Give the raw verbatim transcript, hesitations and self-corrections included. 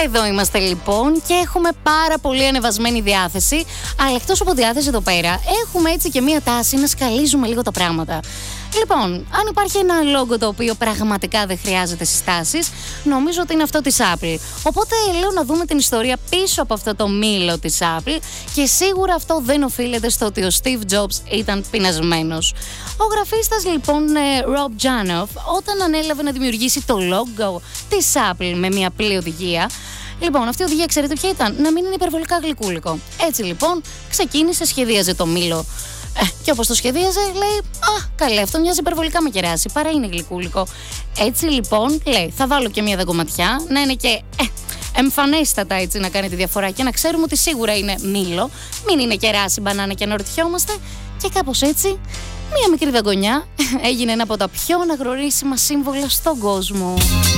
Εδώ είμαστε λοιπόν και έχουμε πάρα πολύ ανεβασμένη διάθεση. Αλλά εκτός από διάθεση εδώ πέρα, έχουμε έτσι και μία τάση να σκαλίζουμε λίγο τα πράγματα. Λοιπόν, αν υπάρχει ένα λόγο το οποίο πραγματικά δεν χρειάζεται συστάσεις, νομίζω ότι είναι αυτό της Apple. Οπότε λέω να δούμε την ιστορία πίσω από αυτό το μήλο της Apple και σίγουρα αυτό δεν οφείλεται στο ότι ο Steve Jobs ήταν πεινασμένος. Ο γραφίστας λοιπόν Rob Janoff, όταν ανέλαβε να δημιουργήσει το logo της Apple με μια απλή οδηγία, λοιπόν, αυτή η οδηγία ξέρετε ποια ήταν? Να μην είναι υπερβολικά γλυκούλικο. Έτσι λοιπόν ξεκίνησε, σχεδίαζε το μήλο. Ε, και όπως το σχεδίαζε, λέει: Α, καλέ, αυτό μοιάζει υπερβολικά με κεράσι, παρά είναι γλυκούλικο. Έτσι λοιπόν, λέει: Θα βάλω και μία δαγκωματιά, να είναι και ε, εμφανέστατα έτσι να κάνει τη διαφορά και να ξέρουμε ότι σίγουρα είναι μήλο, μην είναι κεράσι, μπανάνα και αναρωτιόμαστε. Και κάπως έτσι, μία μικρή δαγκονιά έγινε ένα από τα πιο αναγνωρίσιμα σύμβολα στον κόσμο.